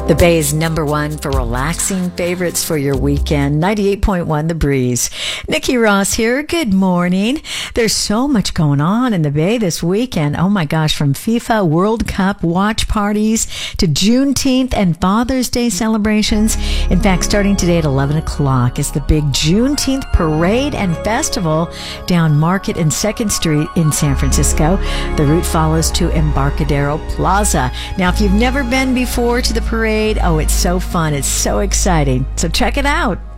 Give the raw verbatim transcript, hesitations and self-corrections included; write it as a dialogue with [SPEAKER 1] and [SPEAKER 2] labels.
[SPEAKER 1] The Bay's number one for relaxing favorites for your weekend. ninety-eight point one The Breeze. Nikki Ross here. Good morning. There's so much going on in the Bay this weekend. Oh my gosh, from FIFA World Cup watch parties to Juneteenth and Father's Day celebrations. In fact, starting today at eleven o'clock is the big Juneteenth parade and festival down Market and second Street in San Francisco. The route follows to Embarcadero Plaza. Now, if you've never been before to the parade, oh, it's so fun. It's so exciting. So check it out.